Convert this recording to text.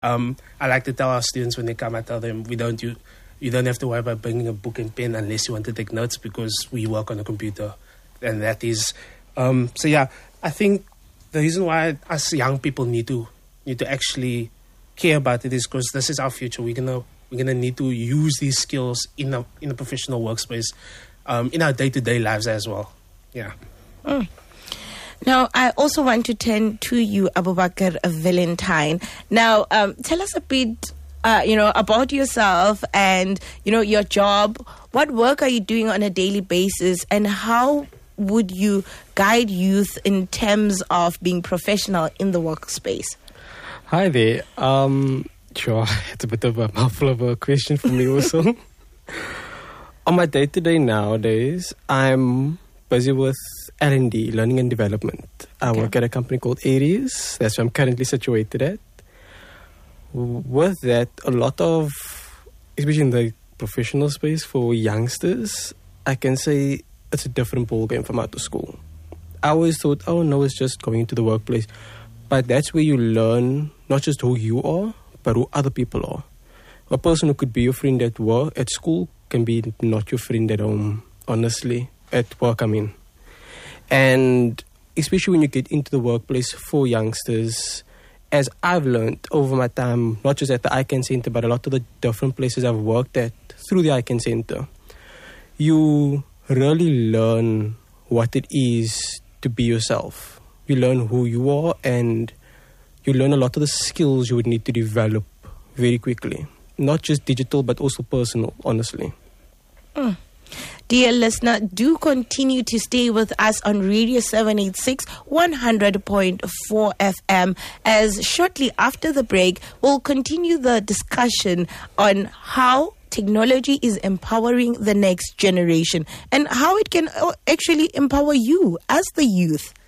I like to tell our students when they come, I tell them you don't have to worry about bringing a book and pen unless you want to take notes, because we work on a computer. And that is, I think the reason why us young people need to actually care about it is because this is our future. We're gonna need to use these skills in a professional workspace, in our day-to-day lives as well. Yeah. Now, I also want to turn to you, Abubakar Valentine. Now, tell us a bit, about yourself and, your job. What work are you doing on a daily basis, and how would you guide youth in terms of being professional in the workspace? Hi there. Sure, it's a bit of a mouthful of a question for me also. On my day-to-day nowadays, I'm busy with L&D, learning and development. I work at a company called Aries. That's where I'm currently situated at. With that, a lot of, especially in the professional space for youngsters, I can say it's a different ballgame from out of school. I always thought, it's just going into the workplace. But that's where you learn not just who you are, but who other people are. A person who could be your friend at work, at school, can be not your friend at home, honestly. At work, I mean. And especially when you get into the workplace for youngsters, as I've learned over my time, not just at the ICANN Center, but a lot of the different places I've worked at through the ICANN Center, you really learn what it is to be yourself. You learn who you are, and you learn a lot of the skills you would need to develop very quickly. Not just digital, but also personal, honestly. Dear listener, do continue to stay with us on Radio 786 100.4 FM, as shortly after the break, we'll continue the discussion on how technology is empowering the next generation and how it can actually empower you as the youth.